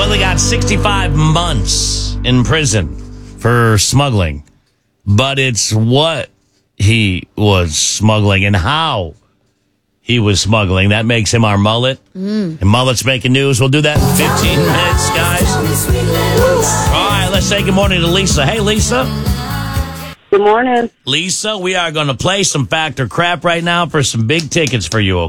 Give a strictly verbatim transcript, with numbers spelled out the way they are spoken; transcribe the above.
Well, he got sixty-five months in prison for smuggling. But it's what he was smuggling and how he was smuggling. That makes him our mullet. Mm. And mullet's making news. We'll do that in fifteen minutes, guys. All right, let's say good morning to Lisa. Hey, Lisa. Good morning. Lisa, we are going to play some fact or crap right now for some big tickets for you,